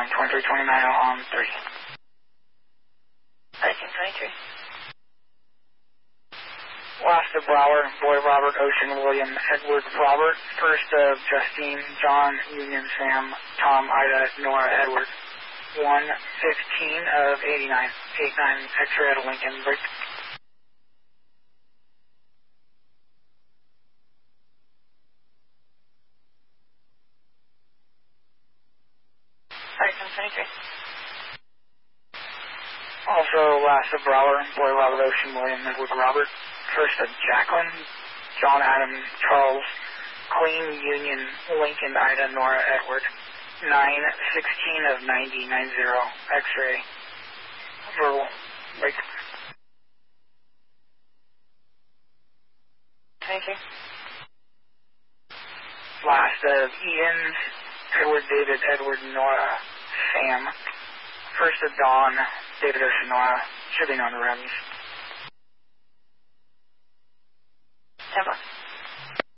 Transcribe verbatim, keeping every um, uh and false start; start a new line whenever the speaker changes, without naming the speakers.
Sam, twenty-three twenty-nine on three.
thirteen twenty-three.
Last of Brower, Boy Robert, Ocean William, Edward Robert. First of Justine, John, Union Sam, Tom, Ida, Nora, Edward. one fifteen of eighty-nine. eighty-nine X-ray at Lincoln, break.
thirteen twenty-three.
Also, last of Brower, Boy Robert, Ocean William, Edward Robert. First of Jacqueline, John, Adam, Charles, Queen, Union, Lincoln, Ida, Nora, Edward. nine sixteen of ninety, nine zero, X-ray, verbal, break.
twenty-three.
Last of Ian, Edward, David, Edward, Nora, Sam. First of Dawn, David, Ocean, Nora, shipping on the rims.